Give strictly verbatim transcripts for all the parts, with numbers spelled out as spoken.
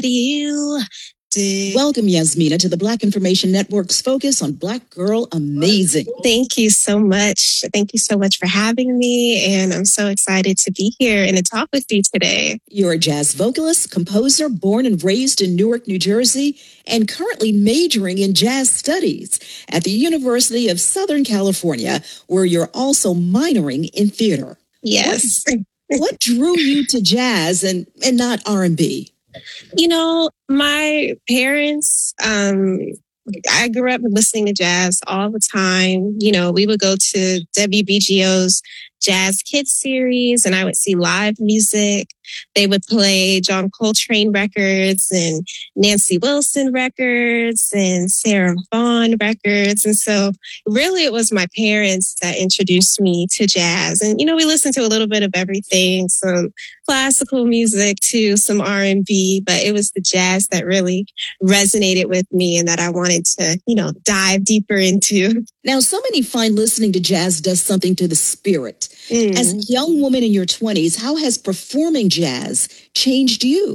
Do you do? Welcome, Yasmina, to the Black Information Network's focus on Black Girl Amazing. Thank you so much. Thank you so much for having me. And I'm so excited to be here and to talk with you today. You're a jazz vocalist, composer, born and raised in Newark, New Jersey, and currently majoring in jazz studies at the University of Southern California, where you're also minoring in theater. Yes. What, what drew you to jazz and, and not R and B? You know, my parents, um, I grew up listening to jazz all the time. You know, we would go to W B G O's Jazz Kids series and I would see live music. They would play John Coltrane records and Nancy Wilson records and Sarah Vaughan records. And so really it was my parents that introduced me to jazz. And, you know, we listened to a little bit of everything, some classical music to some R and B, but it was the jazz that really resonated with me and that I wanted to, you know, dive deeper into. Now, so many find listening to jazz does something to the spirit. Mm. As a young woman in your twenties, how has performing jazz changed you?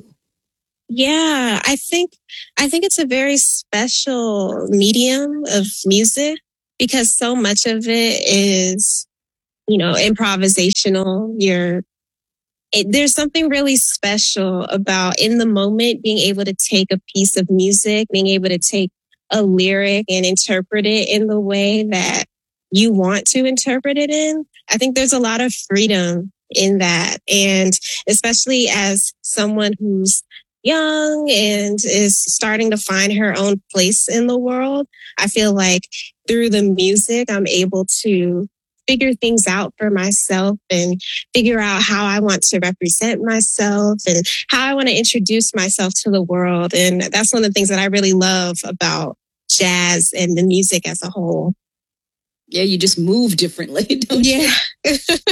Yeah, I think I think it's a very special medium of music because so much of it is, you know, improvisational. You're it, there's something really special about in the moment being able to take a piece of music, being able to take a lyric and interpret it in the way that you want to interpret it in. I think there's a lot of freedom in that. And especially as someone who's young and is starting to find her own place in the world, I feel like through the music, I'm able to figure things out for myself and figure out how I want to represent myself and how I want to introduce myself to the world. And that's one of the things that I really love about jazz and the music as a whole. Yeah, you just move differently, don't yeah. you?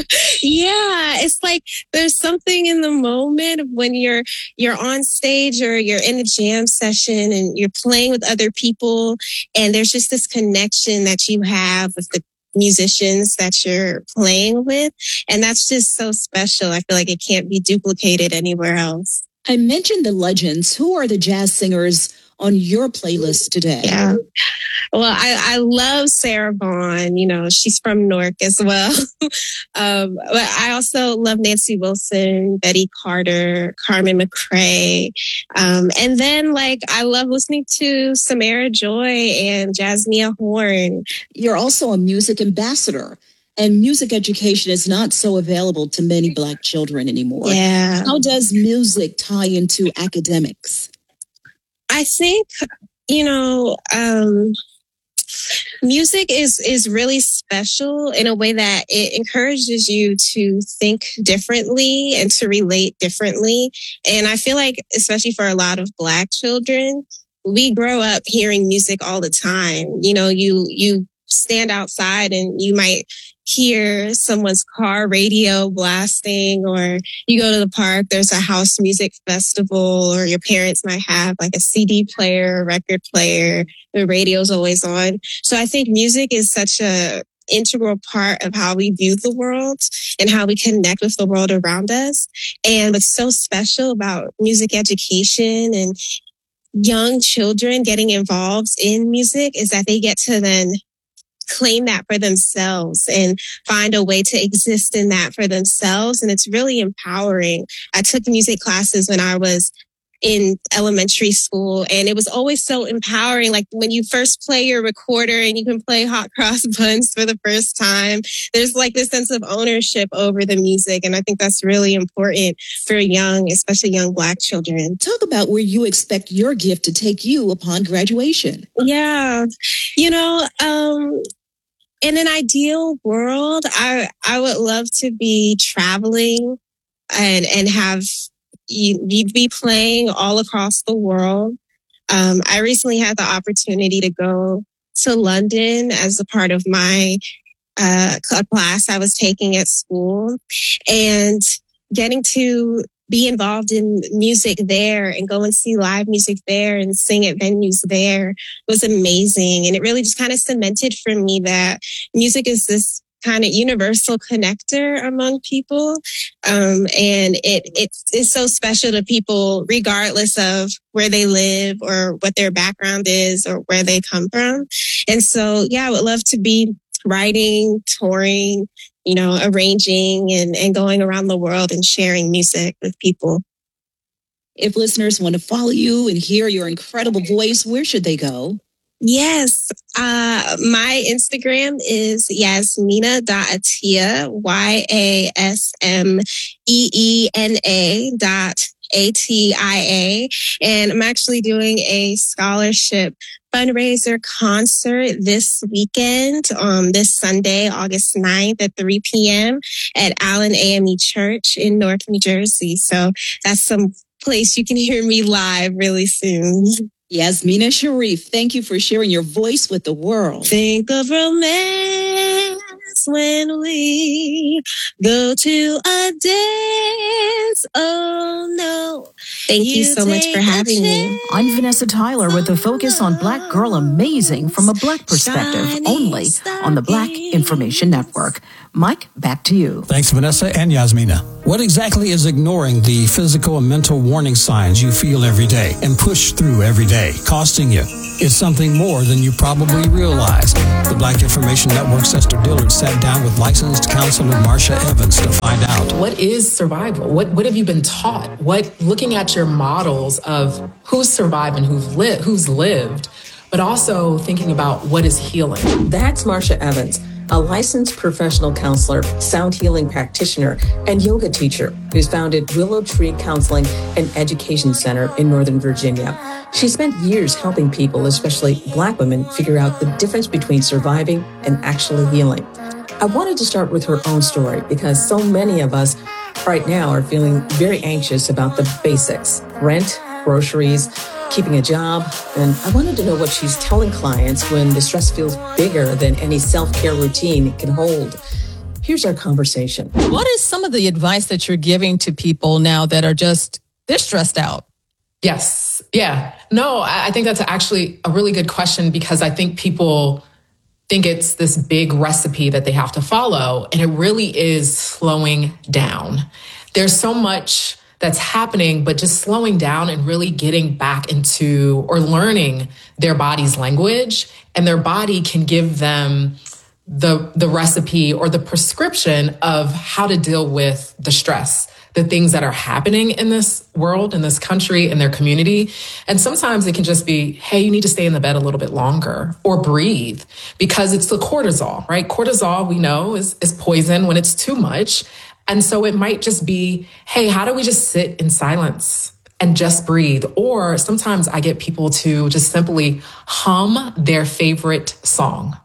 Yeah, it's like there's something in the moment when you're you're on stage or you're in a jam session and you're playing with other people and there's just this connection that you have with the musicians that you're playing with. And that's just so special. I feel like it can't be duplicated anywhere else. I mentioned the legends. Who are the jazz singers on your playlist today? Yeah. Well, I, I love Sarah Vaughan. You know, she's from Newark as well. um, but I also love Nancy Wilson, Betty Carter, Carmen McRae. Um, and then, like, I love listening to Samara Joy and Jasmia Horn. You're also a music ambassador. And music education is not so available to many Black children anymore. Yeah. How does music tie into academics? I think, you know, um, music is, is really special in a way that it encourages you to think differently and to relate differently. And I feel like, especially for a lot of Black children, we grow up hearing music all the time. You know, you, you stand outside and you might hear someone's car radio blasting, or you go to the park, there's a house music festival, or your parents might have like a C D player, a record player, the radio's always on. So I think music is such a integral part of how we view the world and how we connect with the world around us. And what's so special about music education and young children getting involved in music is that they get to then claim that for themselves and find a way to exist in that for themselves. And it's really empowering. I took music classes when I was in elementary school, and it was always so empowering. Like when you first play your recorder and you can play Hot Cross Buns for the first time, there's like this sense of ownership over the music. And I think that's really important for young, especially young Black children. Talk about where you expect your gift to take you upon graduation. Yeah. You know, um, in an ideal world, I, I would love to be traveling and, and have You, you'd be playing all across the world. Um, I recently had the opportunity to go to London as a part of my uh, class I was taking at school, and getting to be involved in music there and go and see live music there and sing at venues there was amazing. And it really just kind of cemented for me that music is this kind of universal connector among people. Um, and it, it's, it's so special to people regardless of where they live or what their background is or where they come from. And so, yeah, I would love to be writing, touring, you know, arranging and, and going around the world and sharing music with people. If listeners want to follow you and hear your incredible voice, where should they go? Yes. Uh, my Instagram is Yasmeena dot Atiya, Y A S M E E N A dot A T I A. And I'm actually doing a scholarship fundraiser concert this weekend, um, this Sunday, August ninth at three p.m. at Allen A M E Church in Newark, New Jersey. So that's some place you can hear me live really soon. Yasmeena Sharif, thank you for sharing your voice with the world. Think of romance when we go to a dance. Oh no. Thank you, you so much for having me. I'm Vanessa Tyler with a focus on Black Girl Amazing from a Black perspective, only on the Black Information Network. Mike, back to you. Thanks, Vanessa and Yasmeena. What exactly is ignoring the physical and mental warning signs you feel every day and push through every day, costing you? It's something more than you probably realize. The Black Information Network's Esther Dillard sat down with licensed counselor Marsha Evans to find out. What is survival? What what have you been taught? What, looking at your models of who's survived and who's, li- who's lived, but also thinking about what is healing. That's Marsha Evans, a licensed professional counselor, sound healing practitioner, and yoga teacher who's founded Willow Tree Counseling and Education Center in Northern Virginia. She spent years helping people, especially Black women, figure out the difference between surviving and actually healing. I wanted to start with her own story because so many of us right now are feeling very anxious about the basics: rent, groceries, keeping a job. And I wanted to know what she's telling clients when the stress feels bigger than any self-care routine can hold. Here's our conversation. What is some of the advice that you're giving to people now that are just, they're stressed out? Yes. Yeah. No, I think that's actually a really good question because I think people think it's this big recipe that they have to follow, and it really is slowing down. There's so much that's happening, but just slowing down and really getting back into or learning their body's language, and their body can give them the the recipe or the prescription of how to deal with the stress, the things that are happening in this world, in this country, in their community. And sometimes it can just be, hey, you need to stay in the bed a little bit longer or breathe, because it's the cortisol, right? Cortisol, we know, is, is poison when it's too much. And so it might just be, hey, how do we just sit in silence and just breathe? Or sometimes I get people to just simply hum their favorite song.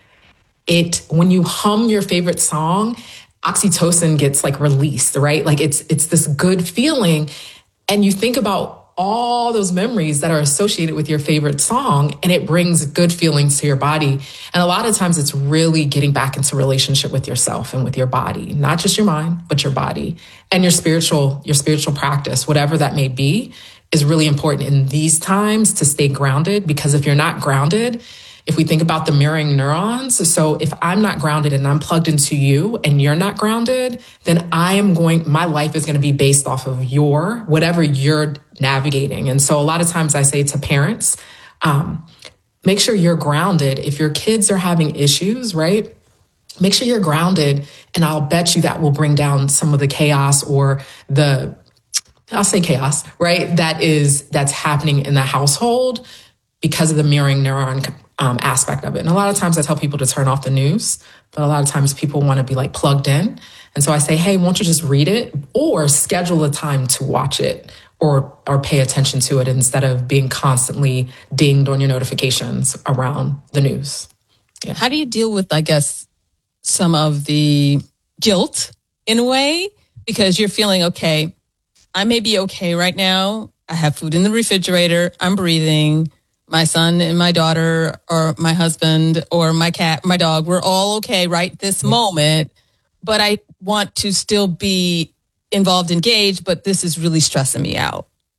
It, when you hum your favorite song, oxytocin gets like released, right? Like it's, it's this good feeling. And you think about all those memories that are associated with your favorite song, and it brings good feelings to your body. And a lot of times it's really getting back into relationship with yourself and with your body, not just your mind, but your body and your spiritual, your spiritual practice, whatever that may be, is really important in these times to stay grounded. Because if you're not grounded, if we think about the mirroring neurons, so if I'm not grounded and I'm plugged into you and you're not grounded, then I am going, my life is going to be based off of your, whatever you're navigating. And so a lot of times I say to parents, um, make sure you're grounded. If your kids are having issues, right? Make sure you're grounded. And I'll bet you that will bring down some of the chaos or the, I'll say chaos, right? That is, that's happening in the household because of the mirroring neuron Um, aspect of it. And a lot of times I tell people to turn off the news, but a lot of times people want to be like plugged in. And so I say, hey, won't you just read it or schedule a time to watch it or or pay attention to it instead of being constantly dinged on your notifications around the news. Yeah. How do you deal with, I guess, some of the guilt in a way? Because you're feeling, okay, I may be okay right now. I have food in the refrigerator. I'm breathing. My son and my daughter or my husband or my cat, my dog, we're all okay right this moment. But I want to still be involved, engaged, but this is really stressing me out.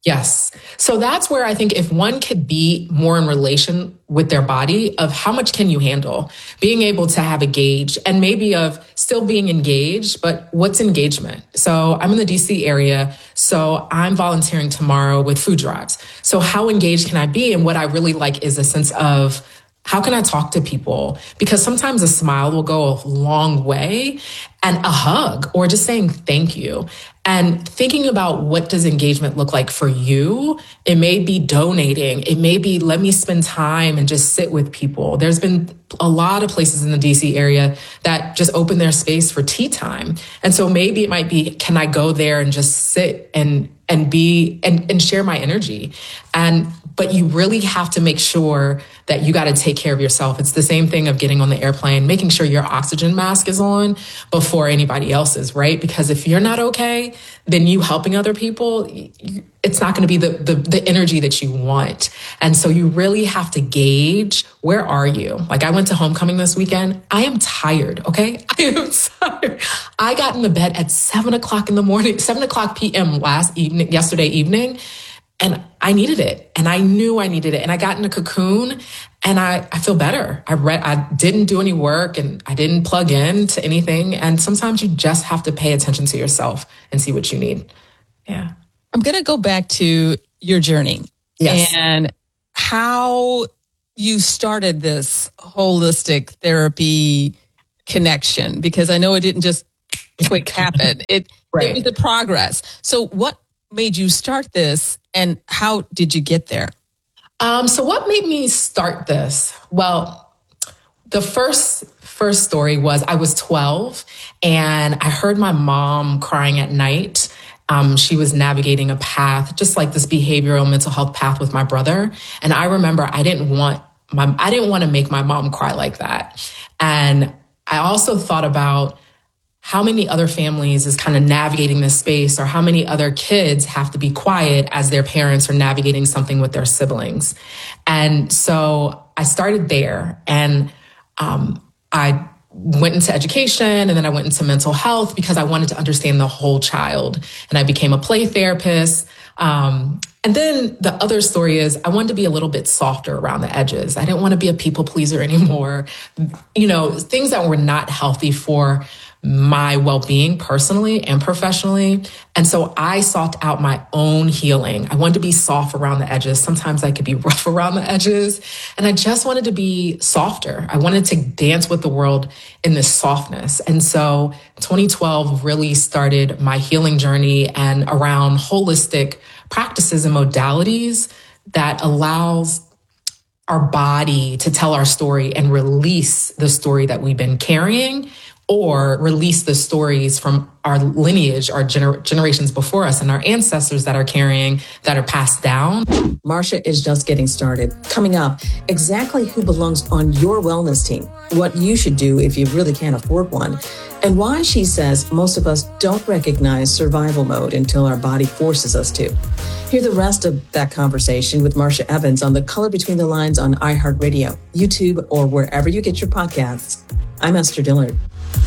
Yes. So that's where I think if one could be more in relation with their body of how much can you handle, being able to have a gauge and maybe of still being engaged, but what's engagement? So I'm in the D C area, so I'm volunteering tomorrow with food drives. So how engaged can I be? And what I really like is a sense of how can I talk to people? Because sometimes a smile will go a long way, and a hug or just saying thank you. And thinking about what does engagement look like for you, it may be donating. It may be let me spend time and just sit with people. There's been a lot of places in the D C area that just open their space for tea time. And so maybe it might be, can I go there and just sit and and be and, and share my energy? And but you really have to make sure that you got to take care of yourself. It's the same thing of getting on the airplane, making sure your oxygen mask is on before anybody else's, right? Because if you're not okay, then you helping other people, it's not going to be the, the the energy that you want. And so you really have to gauge, where are you? Like I went to homecoming this weekend. I am tired, okay? I am tired. I got in the bed at seven o'clock in the morning, seven o'clock p m last evening, yesterday evening. And I needed it. And I knew I needed it. And I got in a cocoon and I, I feel better. I read, I didn't do any work and I didn't plug in to anything. And sometimes you just have to pay attention to yourself and see what you need. Yeah. I'm going to go back to your journey. Yes. And how you started this holistic therapy connection, because I know it didn't just quick happen. It, right. It was the progress. So what made you start this and how did you get there? Um, so what made me start this? Well, the first first story was I was twelve and I heard my mom crying at night. Um, she was navigating a path, just like this behavioral mental health path with my brother. And I remember I didn't want my, I didn't want to make my mom cry like that. And I also thought about how many other families is kind of navigating this space, or how many other kids have to be quiet as their parents are navigating something with their siblings. And so I started there, and um, I went into education, and then I went into mental health because I wanted to understand the whole child. And I became a play therapist. Um, and then the other story is I wanted to be a little bit softer around the edges. I didn't want to be a people pleaser anymore. You know, things that were not healthy for my well-being personally and professionally. And so I sought out my own healing. I wanted to be soft around the edges. Sometimes I could be rough around the edges. And I just wanted to be softer. I wanted to dance with the world in this softness. And so twenty twelve really started my healing journey and around holistic practices and modalities that allows our body to tell our story and release the story that we've been carrying, or release the stories from our lineage, our gener- generations before us and our ancestors that are carrying, that are passed down. Marsha is just getting started. Coming up, exactly who belongs on your wellness team, what you should do if you really can't afford one, and why she says most of us don't recognize survival mode until our body forces us to. Hear the rest of that conversation with Marsha Evans on The Color Between the Lines on iHeartRadio, YouTube, or wherever you get your podcasts. I'm Esther Dillard.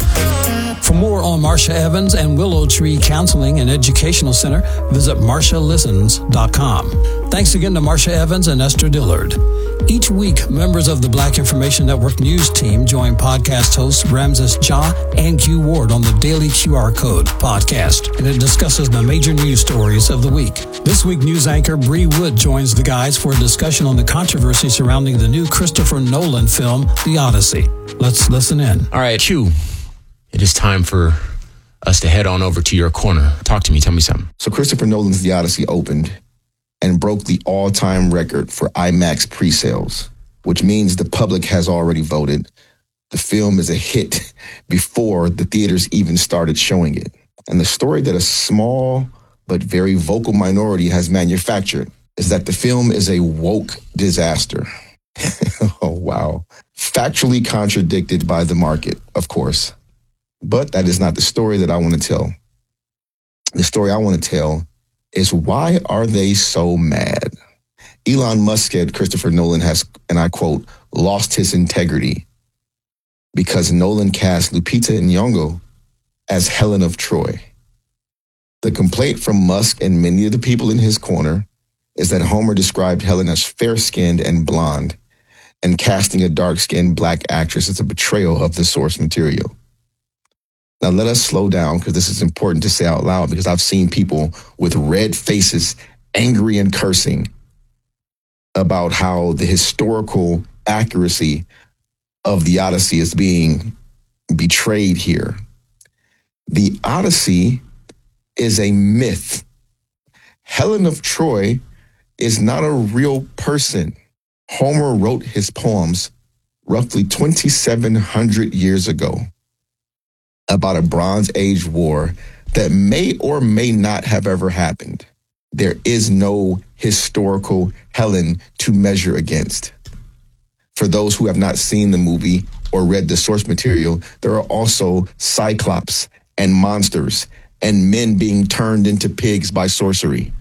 For more on Marsha Evans and Willow Tree Counseling and Educational Center, visit marsha listens dot com. Thanks again to Marsha Evans and Esther Dillard. Each week, members of the Black Information Network news team join podcast hosts Ramses Ja and Q Ward on the Daily Q R Code podcast, and it discusses the major news stories of the week. This week, news anchor Bree Wood joins the guys for a discussion on the controversy surrounding the new Christopher Nolan film, The Odyssey. Let's listen in. All right, Q. It is time for us to head on over to your corner. Talk to me. Tell me something. So Christopher Nolan's The Odyssey opened and broke the all-time record for IMAX pre-sales, which means the public has already voted. The film is a hit before the theaters even started showing it. And the story that a small but very vocal minority has manufactured is that the film is a woke disaster. Oh, wow. Factually contradicted by the market, of course. But that is not the story that I want to tell. The story I want to tell is, why are they so mad? Elon Musk said Christopher Nolan has, and I quote, lost his integrity because Nolan cast Lupita Nyong'o as Helen of Troy. The complaint from Musk and many of the people in his corner is that Homer described Helen as fair-skinned and blonde, and casting a dark-skinned black actress is a betrayal of the source material. Now let us slow down, because this is important to say out loud, because I've seen people with red faces, angry and cursing about how the historical accuracy of the Odyssey is being betrayed here. The Odyssey is a myth. Helen of Troy is not a real person. Homer wrote his poems roughly twenty-seven hundred years ago about a Bronze Age war that may or may not have ever happened. There is no historical Helen to measure against. For those who have not seen the movie or read the source material, there are also Cyclops and monsters and men being turned into pigs by sorcery.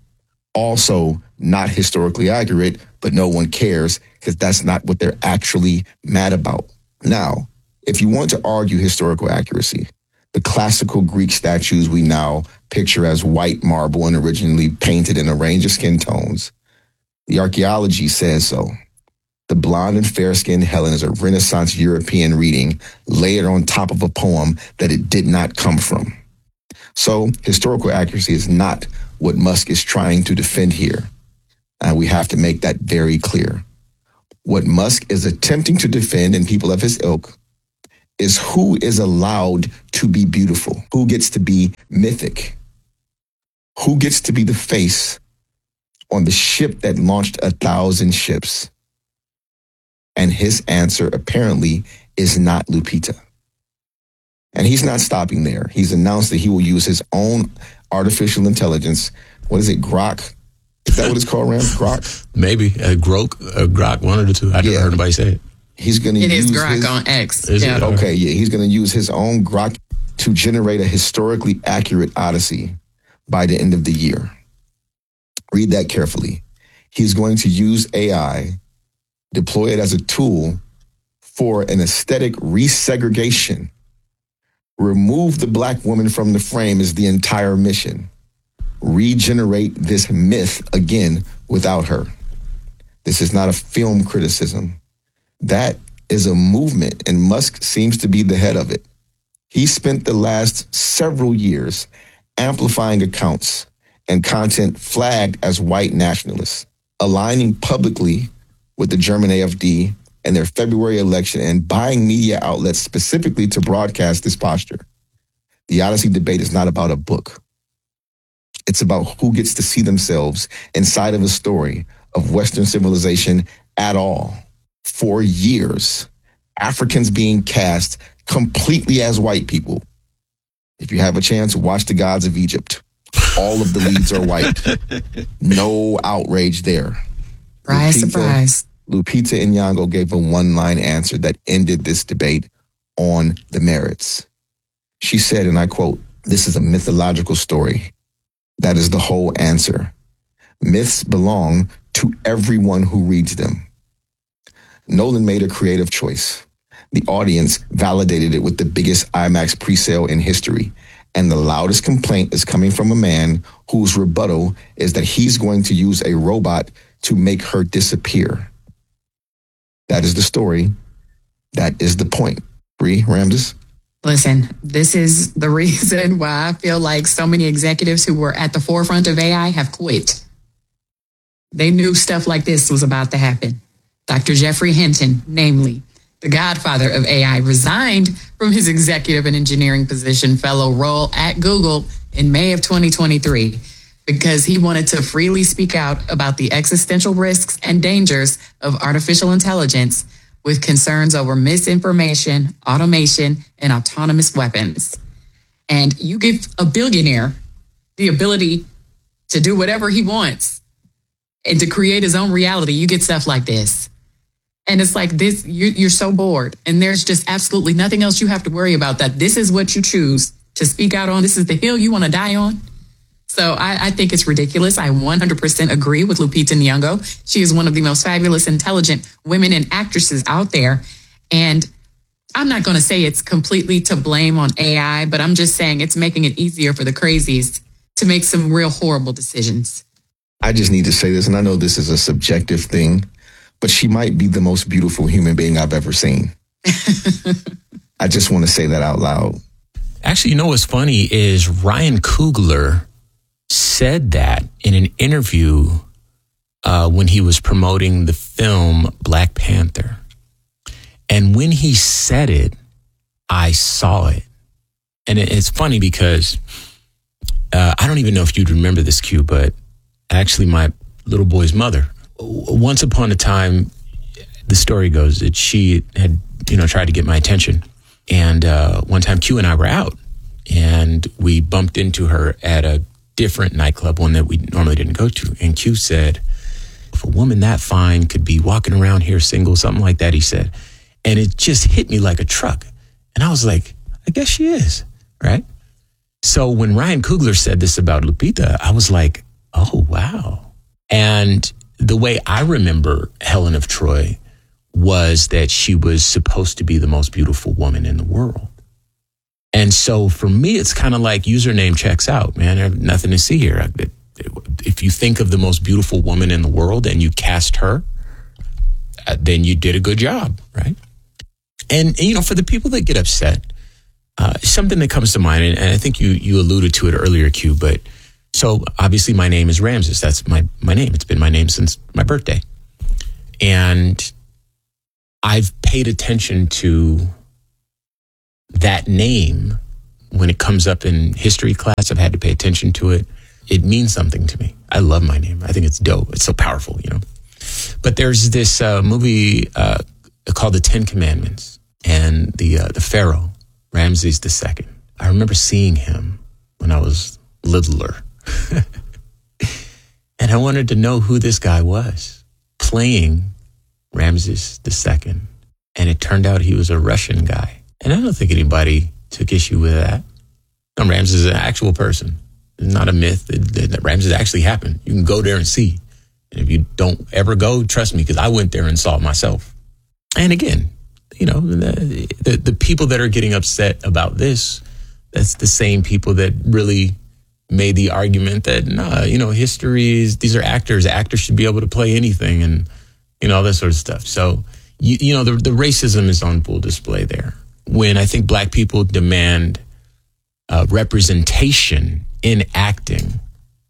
Also not historically accurate, but no one cares because that's not what they're actually mad about. Now, if you want to argue historical accuracy, the classical Greek statues we now picture as white marble and originally painted in a range of skin tones, the archaeology says so. The blonde and fair-skinned Helen is a Renaissance European reading layered on top of a poem that it did not come from. So historical accuracy is not what Musk is trying to defend here. And we have to make that very clear. What Musk is attempting to defend, and people of his ilk, is who is allowed to be beautiful, who gets to be mythic, who gets to be the face on the ship that launched a thousand ships. And his answer apparently is not Lupita. And he's not stopping there. He's announced that he will use his own artificial intelligence. What is it, Grok? Is that what it's called, Ram? Grok? Maybe. Uh, Grok, uh, Grok, one of the two. I never Yeah. heard anybody say it. He's going to It use is Grok his, on X. Is yeah. it? Okay, yeah. He's going to use his own Grok to generate a historically accurate Odyssey by the end of the year. Read that carefully. He's going to use A I, deploy it as a tool for an aesthetic resegregation. Remove the black woman from the frame is the entire mission. Regenerate this myth again without her. This is not a film criticism. That is a movement, and Musk seems to be the head of it. He spent the last several years amplifying accounts and content flagged as white nationalists, aligning publicly with the German A F D and their February election, and buying media outlets specifically to broadcast this posture. The Odyssey debate is not about a book. It's about who gets to see themselves inside of a story of Western civilization at all. For years, Africans being cast completely as white people. If you have a chance, watch The Gods of Egypt. All of the leads are white. No outrage there. Surprise, Lupita, surprise. Lupita Nyong'o gave a one-line answer that ended this debate on the merits. She said, and I quote, "This is a mythological story. That is the whole answer. Myths belong to everyone who reads them." Nolan made a creative choice. The audience validated it with the biggest IMAX presale in history. And the loudest complaint is coming from a man whose rebuttal is that he's going to use a robot to make her disappear. That is the story. That is the point. Bree Ramses? Listen, this is the reason why I feel like so many executives who were at the forefront of A I have quit. They knew stuff like this was about to happen. Doctor Jeffrey Hinton, namely, the godfather of A I, resigned from his executive and engineering position fellow role at Google in May of twenty twenty-three because he wanted to freely speak out about the existential risks and dangers of artificial intelligence with concerns over misinformation, automation, and autonomous weapons. And you give a billionaire the ability to do whatever he wants and to create his own reality, you get stuff like this. And it's like this, you, you're so bored. And there's just absolutely nothing else you have to worry about, that this is what you choose to speak out on. This is the hill you want to die on. So I, I think it's ridiculous. I one hundred percent agree with Lupita Nyong'o. She is one of the most fabulous, intelligent women and actresses out there. And I'm not going to say it's completely to blame on A I, but I'm just saying it's making it easier for the crazies to make some real horrible decisions. I just need to say this, and I know this is a subjective thing, but she might be the most beautiful human being I've ever seen. I just want to say that out loud. Actually, you know what's funny is Ryan Coogler said that in an interview uh, when he was promoting the film Black Panther. And when he said it, I saw it. And it, it's funny because uh, I don't even know if you'd remember this, Q, but actually my little boy's mother, once upon a time, the story goes that she had, you know, tried to get my attention. And uh, one time Q and I were out and we bumped into her at a different nightclub, one that we normally didn't go to. And Q said, if a woman that fine could be walking around here single, something like that, he said. And it just hit me like a truck. And I was like, I guess she is, right? So when Ryan Coogler said this about Lupita, I was like, oh, wow. And the way I remember Helen of Troy was that she was supposed to be the most beautiful woman in the world. And so for me, it's kind of like username checks out, man. There's nothing to see here. If you think of the most beautiful woman in the world and you cast her, then you did a good job, right? And, you know, for the people that get upset, uh, something that comes to mind, and, and I think you you alluded to it earlier, Q, but so obviously my name is Ramses. That's my, my name. It's been my name since my birthday. And I've paid attention to that name when it comes up in history class. I've had to pay attention to it. It means something to me. I love my name. I think it's dope. It's so powerful, you know. But there's this uh, movie uh, called The Ten Commandments, and the uh, the Pharaoh, Ramses the Second. I remember seeing him when I was littler. And I wanted to know who this guy was playing Ramses the Second. And it turned out he was a Russian guy. And I don't think anybody took issue with that. No, Ramses is an actual person. It's not a myth. That, that Ramses actually happened. You can go there and see. And if you don't ever go, trust me, because I went there and saw it myself. And again, you know, the, the, the people that are getting upset about this, that's the same people that really made the argument that, nah, you know, history is, these are actors. Actors should be able to play anything and, you know, all that sort of stuff. So, you, you know, the, the racism is on full display there. When I think Black people demand uh, representation in acting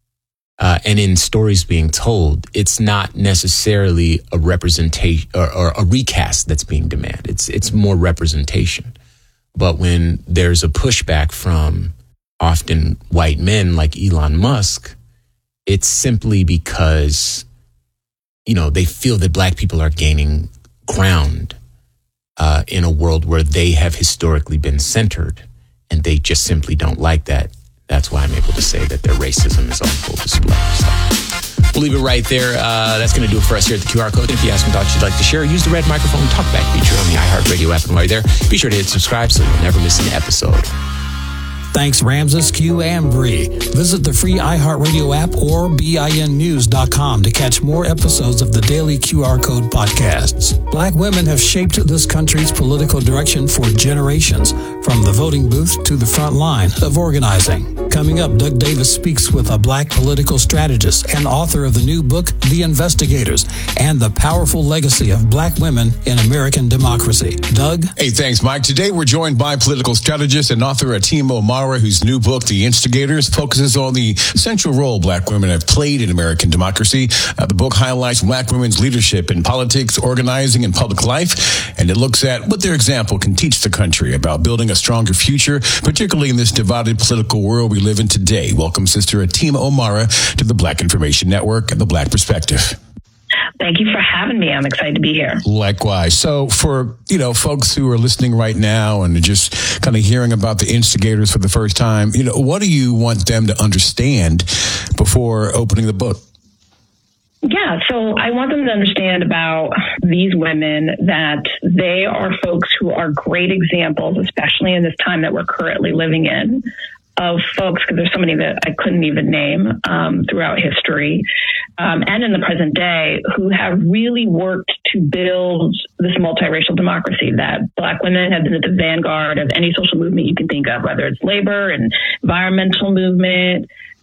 uh, and in stories being told, it's not necessarily a representation or, or a recast that's being demanded. It's it's more representation. But when there's a pushback from often white men like Elon Musk, it's simply because, you know, they feel that Black people are gaining ground uh, in a world where they have historically been centered, and they just simply don't like that. That's why I'm able to say that their racism is on full display. So we'll leave it right there. Uh, that's going to do it for us here at the Q R Code. If you have some thoughts you'd like to share, use the red microphone talkback feature on the iHeartRadio app. And while you're there, be sure to hit subscribe so you'll never miss an episode. Thanks, Ramses, Q, and Bree. Visit the free iHeartRadio app or bin news dot com to catch more episodes of the daily Q R Code podcasts. Black women have shaped this country's political direction for generations, from the voting booth to the front line of organizing. Coming up, Doug Davis speaks with a Black political strategist and author of the new book, The Investigators, and the powerful legacy of Black women in American democracy. Doug? Hey, thanks, Mike. Today we're joined by political strategist and author Ateem O'Mara, whose new book, The Instigators, focuses on the central role Black women have played in American democracy. Uh, the book highlights Black women's leadership in politics, organizing, and public life, and it looks at what their example can teach the country about building a stronger future, particularly in this divided political world we live in today. Welcome, Sister Ateem O'Mara, to the Black Information Network and the Black Perspective. Thank you for having me. I'm excited to be here. Likewise. So for, you know, folks who are listening right now and just kind of hearing about the instigators for the first time, you know, what do you want them to understand before opening the book? Yeah, so I want them to understand about these women, that they are folks who are great examples, especially in this time that we're currently living in, of folks, because there's so many that I couldn't even name um, throughout history um, and in the present day, who have really worked to build this multiracial democracy, that Black women have been at the vanguard of any social movement you can think of, whether it's labor and environmental movement.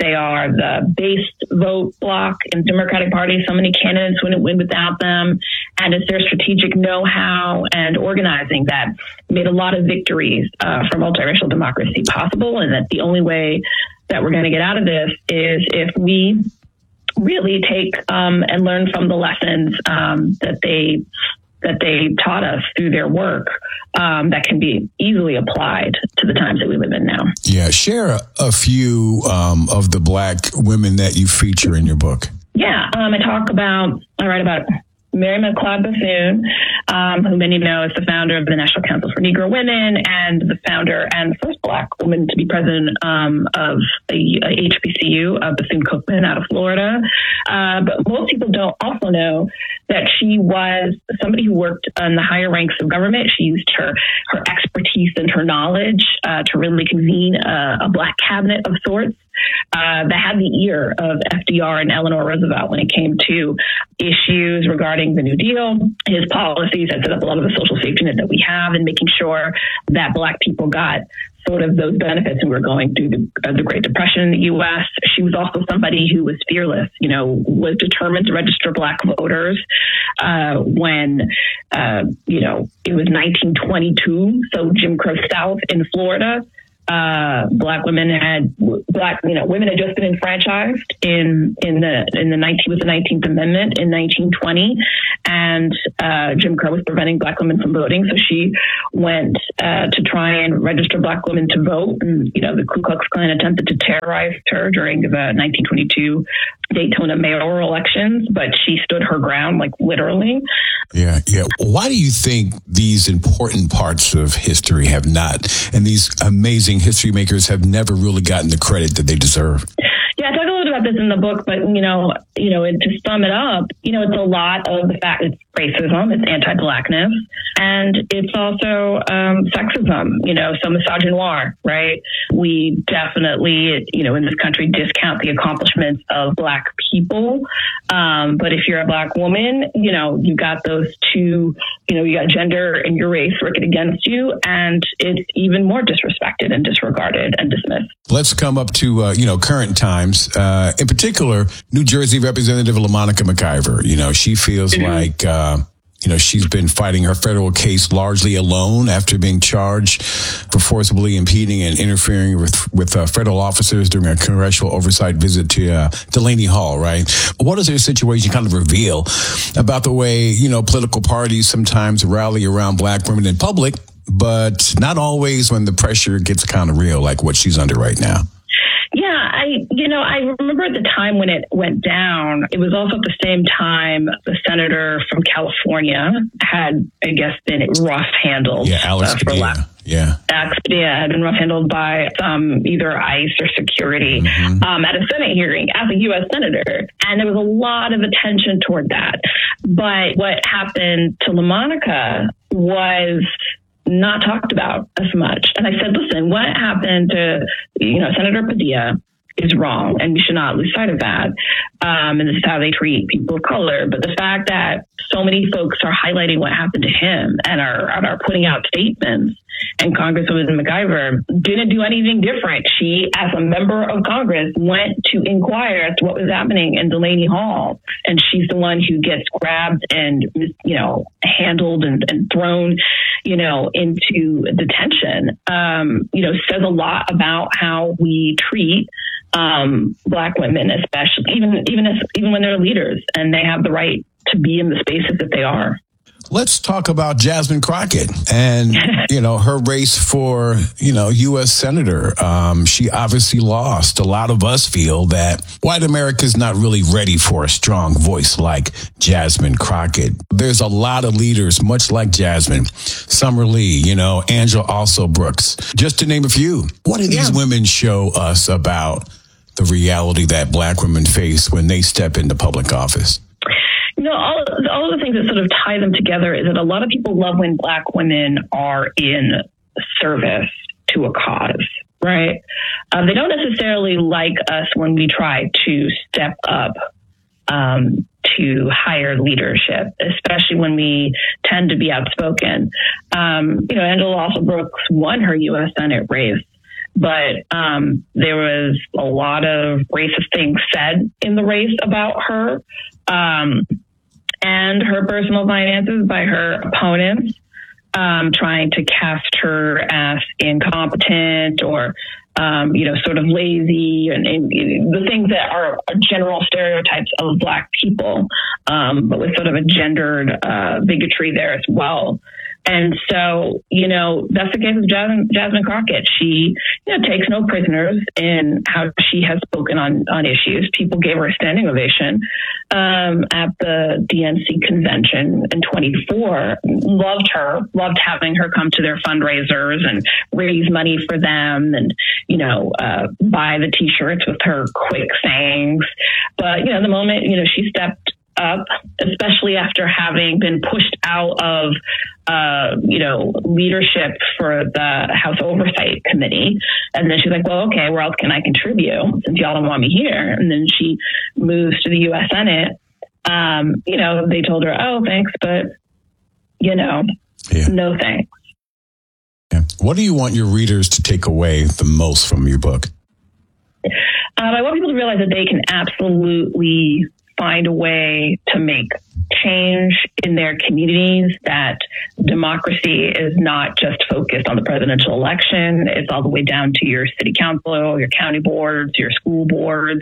They are the base vote bloc in the Democratic Party. So many candidates wouldn't win without them. And it's their strategic know-how and organizing that made a lot of victories uh, for multiracial democracy possible. And that the only way that we're going to get out of this is if we really take um, and learn from the lessons um, that they that they taught us through their work um, that can be easily applied to the times that we live in now. Yeah, share a few um, of the Black women that you feature in your book. Yeah, um, I talk about, I write about Mary McLeod Bethune, um, who many know is the founder of the National Council for Negro Women and the founder and the first Black woman to be president um, of the uh, H B C U, of Bethune-Cookman out of Florida. Uh, but most people don't also know that she was somebody who worked in the higher ranks of government. She used her, her expertise and her knowledge uh, to really convene a, a Black cabinet of sorts. Uh, that had the ear of F D R and Eleanor Roosevelt when it came to issues regarding the New Deal, his policies that set up a lot of the social safety net that we have, and making sure that Black people got sort of those benefits when we were going through the, uh, the Great Depression in the U S. She was also somebody who was fearless, you know, was determined to register Black voters uh, when, uh, you know, it was nineteen twenty-two, so Jim Crow South in Florida. Uh, black women had black, you know, women had just been enfranchised in in the in the nineteen with the nineteenth Amendment in nineteen twenty, and uh, Jim Crow was preventing Black women from voting. So she went uh, to try and register Black women to vote, and you know, the Ku Klux Klan attempted to terrorize her during the nineteen twenty-two Daytona mayoral elections, but she stood her ground, like literally. Yeah, yeah. Why do you think these important parts of history have not, and these amazing history makers have never really gotten the credit that they deserve? Yeah, I talk a little bit about this in the book, but you know, you know, and to sum it up, you know, it's a lot of the fact it's racism, it's anti-Blackness, and it's also um, sexism. You know, so misogynoir, right? We definitely, you know, in this country discount the accomplishments of Black people, um, but if you're a Black woman, you know, you got those two, you know, you got gender and your race working against you, and it's even more disrespected and disregarded and dismissed. Let's come up to uh, you know, current times. Uh, in particular, New Jersey Representative LaMonica McIver. You know, she feels mm-hmm. like uh, you know, she's been fighting her federal case largely alone after being charged for forcibly impeding and interfering with with uh, federal officers during a congressional oversight visit to uh, Delaney Hall. Right? What does her situation kind of reveal about the way, you know, political parties sometimes rally around Black women in public, but not always when the pressure gets kind of real, like what she's under right now? Yeah, I, you know, I remember at the time when it went down, it was also at the same time the senator from California had, I guess, been rough handled. Yeah, Alex uh, for Padilla. la- Yeah. Alex Padilla had been rough handled by um, either ICE or security mm-hmm. um, at a Senate hearing as a U S senator. And there was a lot of attention toward that. But what happened to LaMonica was not talked about as much. And I said, listen, what happened to, you know, Senator Padilla is wrong, and we should not lose sight of that. Um, and this is how they treat people of color. But the fact that so many folks are highlighting what happened to him and are, and are putting out statements, and Congresswoman McIver didn't do anything different. She, as a member of Congress, went to inquire as to what was happening in Delaney Hall. And she's the one who gets grabbed and, you know, handled and, and thrown, you know, into detention, um, you know, says a lot about how we treat um, Black women, especially, even, even, as, even when they're leaders and they have the right to be in the spaces that they are. Let's talk about Jasmine Crockett and, you know, her race for, you know, U S Senator. Um, she obviously lost. A lot of us feel that white America is not really ready for a strong voice like Jasmine Crockett. There's a lot of leaders, much like Jasmine, Summer Lee, you know, Angela Also Brooks, just to name a few. What do these yeah. women show us about the reality that Black women face when they step into public office? You know, all, all of the things that sort of tie them together is that a lot of people love when Black women are in service to a cause, right? Uh, they don't necessarily like us when we try to step up um, to higher leadership, especially when we tend to be outspoken. Um, you know, Angela Also Brooks won her U S Senate race but um, there was a lot of racist things said in the race about her um, and her personal finances by her opponents, um, trying to cast her as incompetent or Um, you know, sort of lazy and, and the things that are, are general stereotypes of Black people, um, but with sort of a gendered uh, bigotry there as well. And so, you know, that's the case with Jasmine, Jasmine Crockett. She, you know, takes no prisoners in how she has spoken on, on issues. People gave her a standing ovation um, at the D N C convention in twenty-four. Loved her, loved having her come to their fundraisers and raise money for them and, you know, uh, buy the T-shirts with her quick sayings. But, you know, the moment, you know, she stepped up, especially after having been pushed out of, uh, you know, leadership for the House Oversight Committee. And then she's like, well, okay, where else can I contribute since y'all don't want me here? And then she moves to the U S Senate. Um, you know, they told her, oh, thanks, but, you know, yeah. no thanks. Yeah. What do you want your readers to take away the most from your book? Um, I want people to realize that they can absolutely find a way to make change in their communities, that democracy is not just focused on the presidential election. It's all the way down to your city council, your county boards, your school boards,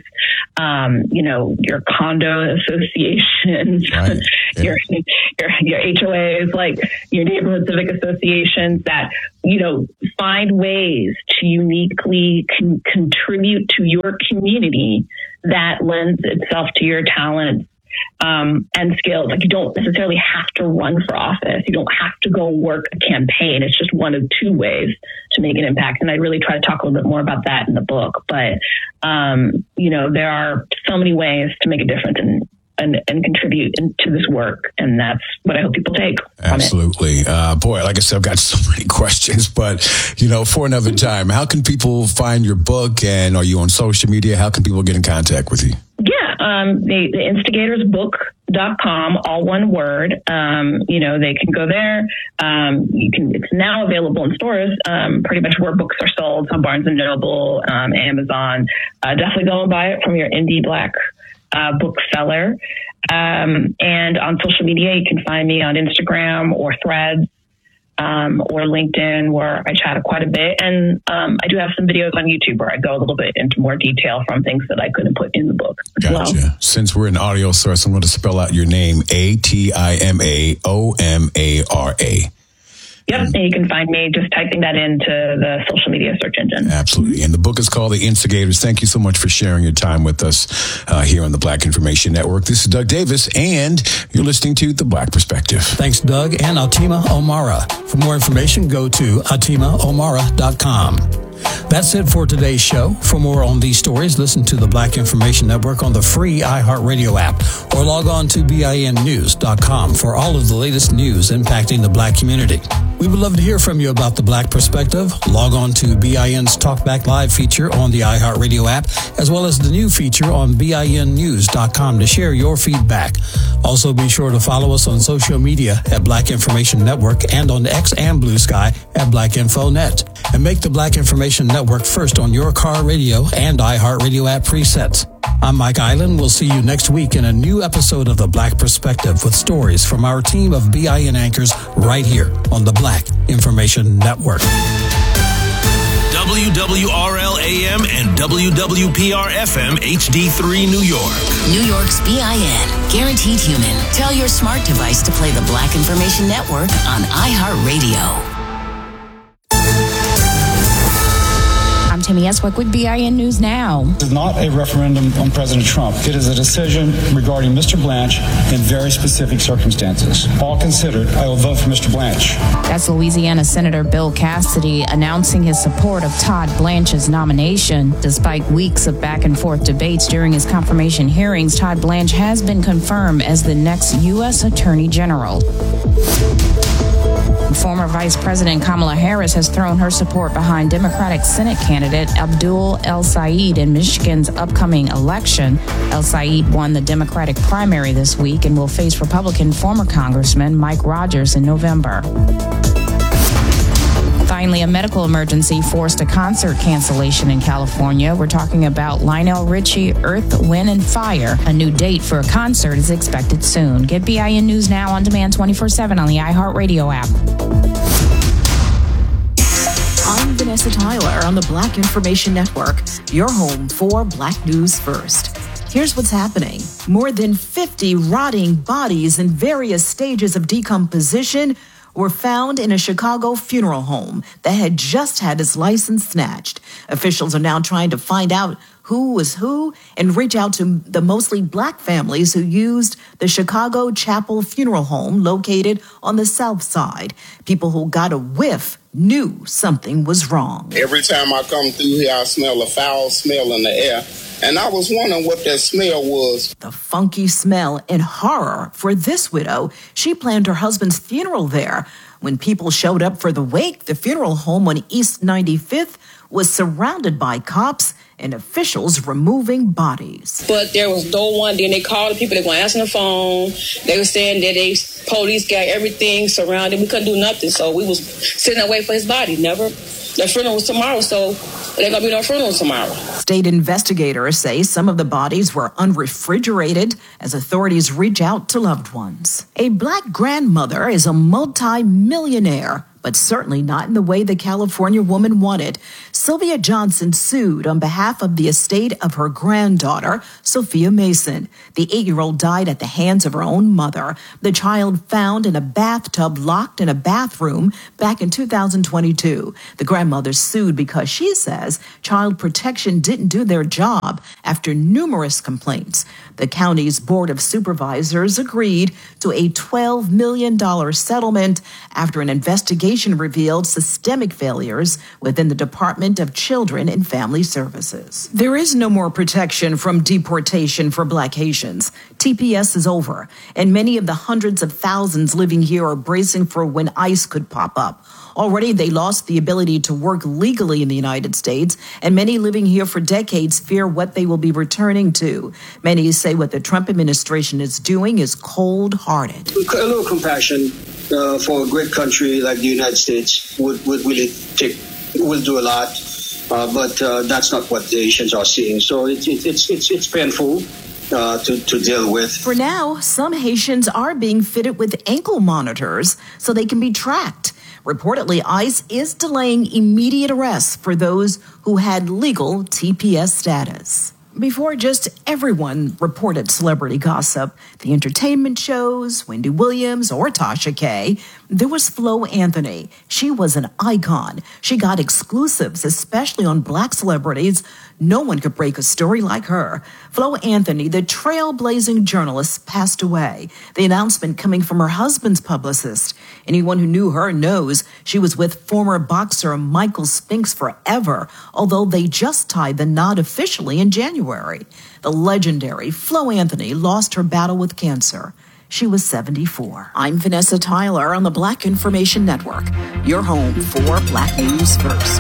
um, you know, your condo associations, right. yeah. your, your, your H O As, like your neighborhood civic associations that, you know, find ways to uniquely con- contribute to your community that lends itself to your talents um, and skills. Like, you don't necessarily have to run for office. You don't have to go work a campaign. It's just one of two ways to make an impact. And I really try to talk a little bit more about that in the book. But, um, you know, there are so many ways to make a difference and And, and contribute to this work. And that's what I hope people take from Absolutely. it. Uh, boy, like I said, I've got so many questions, but, you know, for another time, how can people find your book, and are you on social media? How can people get in contact with you? Yeah, um, the, the instigators book dot com, all one word. Um, you know, they can go there. Um, you can, it's now available in stores, um, pretty much where books are sold, on Barnes and Noble, um, Amazon. Uh, definitely go and buy it from your indie Black Uh, bookseller. Um, and on social media, you can find me on Instagram or Threads um, or LinkedIn, where I chat quite a bit. And um, I do have some videos on YouTube where I go a little bit into more detail from things that I couldn't put in the book as Gotcha. well. Since we're an audio source, I'm going to spell out your name, A T I M A O M A R A. Yep, and you can find me just typing that into the social media search engine. Absolutely. And the book is called The Instigators. Thank you so much for sharing your time with us uh, here on the Black Information Network. This is Doug Davis, and you're listening to The Black Perspective. Thanks, Doug and Atima Omara. For more information, go to atima omara dot com. That's it for today's show. For more on these stories, listen to the Black Information Network on the free iHeartRadio app, or log on to B I N news dot com for all of the latest news impacting the Black community. We would love to hear from you about the Black Perspective. Log on to B I N's Talkback Live feature on the iHeartRadio app, as well as the new feature on B I N news dot com to share your feedback. Also, be sure to follow us on social media at Black Information Network, and on X and Blue Sky at Black Info Net. And make the Black Information Network first on your car radio and iHeartRadio app presets. I'm Mike Island. We'll see you next week in a new episode of The Black Perspective with stories from our team of B I N anchors right here on the Black Information Network. W W R L A M and W W P R F M H D three New York. New York's B I N. Guaranteed Human. Tell your smart device to play the Black Information Network on iHeartRadio. I'm Tammy Eswick with B I N News Now. It is not a referendum on President Trump. It is a decision regarding Mister Blanche in very specific circumstances. All considered, I will vote for Mister Blanche. That's Louisiana Senator Bill Cassidy announcing his support of Todd Blanche's nomination. Despite weeks of back and forth debates during his confirmation hearings, Todd Blanche has been confirmed as the next U S Attorney General. Former Vice President Kamala Harris has thrown her support behind Democratic Senate candidate Abdul El-Sayed in Michigan's upcoming election. El-Sayed won the Democratic primary this week and will face Republican former Congressman Mike Rogers in November. Finally, a medical emergency forced a concert cancellation in California. We're talking about Lionel Richie, Earth, Wind, and Fire. A new date for a concert is expected soon. Get B I N News Now on demand twenty-four seven on the iHeartRadio app. I'm Vanessa Tyler on the Black Information Network, your home for Black News First. Here's what's happening. More than fifty rotting bodies in various stages of decomposition were found in a Chicago funeral home that had just had its license snatched. Officials are now trying to find out who was who and reach out to the mostly black families who used the Chicago Chapel Funeral Home located on the south side. People who got a whiff knew something was wrong. Every time I come through here, I smell a foul smell in the air. And I was wondering what that smell was. The funky smell and horror for this widow. She planned her husband's funeral there. When people showed up for the wake, the funeral home on East ninety-fifth was surrounded by cops and officials removing bodies. But there was no one. Then they called the people. They weren't answering the phone. They were saying that they police got everything surrounded. We couldn't do nothing. So we was sitting there waiting for his body. Never. The funeral was tomorrow, so there ain't gonna be no funeral tomorrow. State investigators say some of the bodies were unrefrigerated as authorities reach out to loved ones. A black grandmother is a multi-millionaire, but certainly not in the way the California woman wanted. Sylvia Johnson sued on behalf of the estate of her granddaughter, Sophia Mason. The eight-year-old died at the hands of her own mother. The child found in a bathtub locked in a bathroom back in two thousand twenty-two. The grandmother sued because she says Child Protection didn't do their job after numerous complaints. The county's Board of Supervisors agreed to a twelve million dollars settlement after an investigation revealed systemic failures within the Department of Children and Family Services. There is no more protection from deportation for Black Haitians. T P S is over, and many of the hundreds of thousands living here are bracing for when ICE could pop up. Already, they lost the ability to work legally in the United States, and many living here for decades fear what they will be returning to. Many say what the Trump administration is doing is cold-hearted. A little compassion uh, for a great country like the United States would, would really take, will do a lot, uh, but uh, that's not what the Haitians are seeing. So it, it, it's, it's, it's painful. Uh, to, to deal with. For now, some Haitians are being fitted with ankle monitors so they can be tracked. Reportedly, ICE is delaying immediate arrests for those who had legal T P S status. Before just everyone reported celebrity gossip, the entertainment shows, Wendy Williams or Tasha K, there was Flo Anthony. She was an icon. She got exclusives, especially on Black celebrities. No one could break a story like her. Flo Anthony, the trailblazing journalist, passed away. The announcement coming from her husband's publicist. Anyone who knew her knows she was with former boxer Michael Spinks forever, although they just tied the knot officially in January. The legendary Flo Anthony lost her battle with cancer. She was seventy-four. I'm Vanessa Tyler on the Black Information Network, your home for Black News First.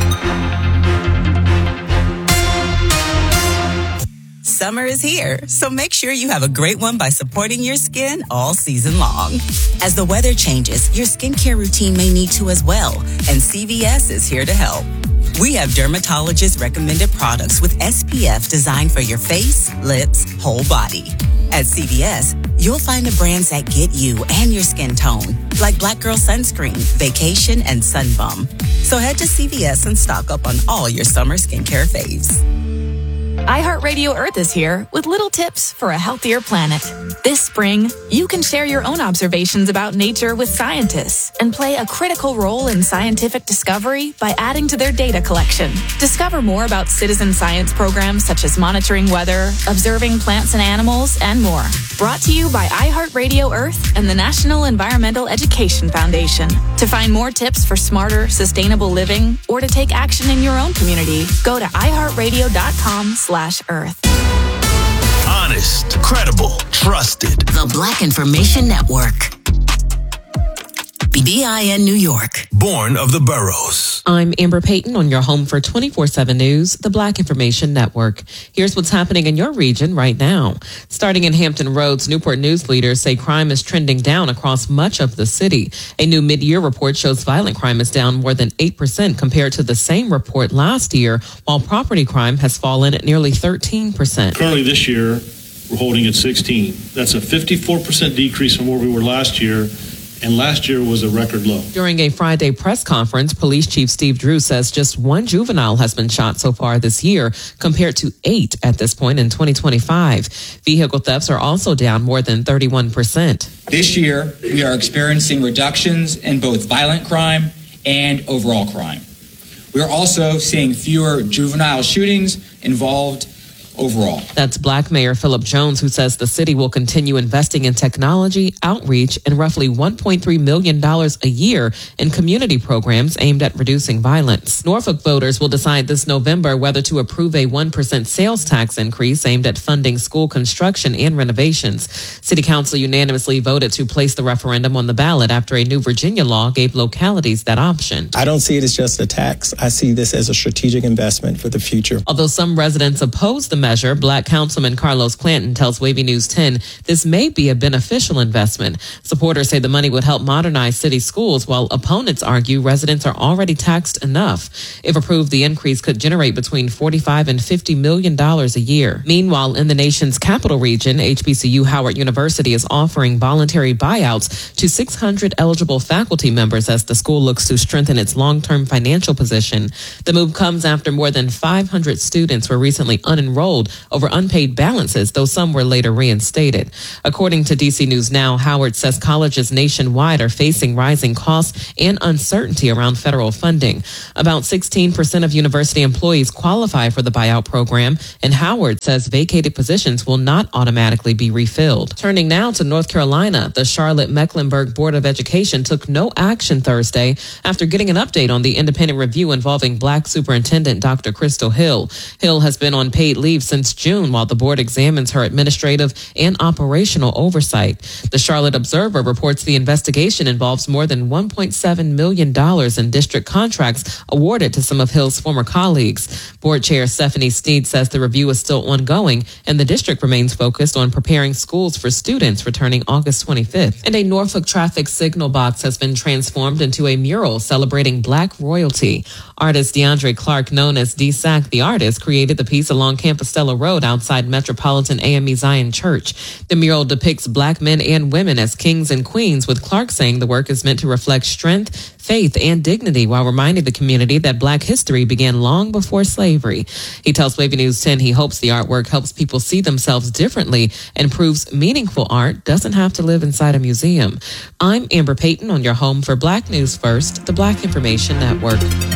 Summer is here, so make sure you have a great one by supporting your skin all season long. As the weather changes, your skincare routine may need to as well, and C V S is here to help. We have dermatologist-recommended products with S P F designed for your face, lips, whole body. At C V S, you'll find the brands that get you and your skin tone, like Black Girl Sunscreen, Vacation, and Sunbum. So head to C V S and stock up on all your summer skincare faves. iHeartRadio Earth is here with little tips for a healthier planet. This spring, you can share your own observations about nature with scientists and play a critical role in scientific discovery by adding to their data collection. Discover more about citizen science programs such as monitoring weather, observing plants and animals, and more. Brought to you by iHeartRadio Earth and the National Environmental Education Foundation. To find more tips for smarter, sustainable living or to take action in your own community, go to iHeartRadio.com slash Earth. Honest, credible, trusted. The Black Information Network. B I N New York. Born of the boroughs. I'm Amber Payton on your home for twenty-four seven News, the Black Information Network. Here's what's happening in your region right now. Starting in Hampton Roads, Newport News leaders say crime is trending down across much of the city. A new mid-year report shows violent crime is down more than eight percent compared to the same report last year, while property crime has fallen at nearly thirteen percent. Currently this year, we're holding at sixteen. That's a fifty-four percent decrease from where we were last year, and last year was a record low. During a Friday press conference, Police Chief Steve Drew says just one juvenile has been shot so far this year, compared to eight at this point in twenty twenty-five. Vehicle thefts are also down more than thirty-one percent. This year, we are experiencing reductions in both violent crime and overall crime. We are also seeing fewer juvenile shootings involved overall. That's Black Mayor Philip Jones, who says the city will continue investing in technology, outreach, and roughly one point three million dollars a year in community programs aimed at reducing violence. Norfolk voters will decide this November whether to approve a one percent sales tax increase aimed at funding school construction and renovations. City Council unanimously voted to place the referendum on the ballot after a new Virginia law gave localities that option. I don't see it as just a tax. I see this as a strategic investment for the future. Although some residents oppose the measure, Black Councilman Carlos Clanton tells Wavy News ten this may be a beneficial investment. Supporters say the money would help modernize city schools, while opponents argue residents are already taxed enough. If approved, the increase could generate between forty-five and fifty million dollars a year. Meanwhile, in the nation's capital region, H B C U Howard University is offering voluntary buyouts to six hundred eligible faculty members as the school looks to strengthen its long-term financial position. The move comes after more than five hundred students were recently unenrolled over unpaid balances, though some were later reinstated. According to D C News Now, Howard says colleges nationwide are facing rising costs and uncertainty around federal funding. About sixteen percent of university employees qualify for the buyout program, and Howard says vacated positions will not automatically be refilled. Turning now to North Carolina, the Charlotte-Mecklenburg Board of Education took no action Thursday after getting an update on the independent review involving Black Superintendent Doctor Crystal Hill. Hill has been on paid leave since June while the board examines her administrative and operational oversight. The Charlotte Observer reports the investigation involves more than one point seven million dollars in district contracts awarded to some of Hill's former colleagues. Board Chair Stephanie Sneed says the review is still ongoing and the district remains focused on preparing schools for students returning August twenty-fifth. And a Norfolk traffic signal box has been transformed into a mural celebrating Black royalty. Artist DeAndre Clark, known as D-Sac the Artist, created the piece along Campostella Road outside Metropolitan A M E Zion Church. The mural depicts Black men and women as kings and queens, with Clark saying the work is meant to reflect strength, faith, and dignity while reminding the community that Black history began long before slavery. He tells Wavy News ten he hopes the artwork helps people see themselves differently and proves meaningful art doesn't have to live inside a museum. I'm Amber Payton on your home for Black News First, the Black Information Network.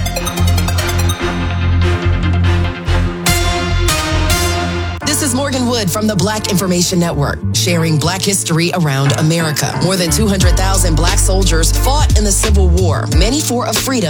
This is Morgan Wood from the Black Information Network, sharing Black history around America. More than two hundred thousand Black soldiers fought in the Civil War, many for a freedom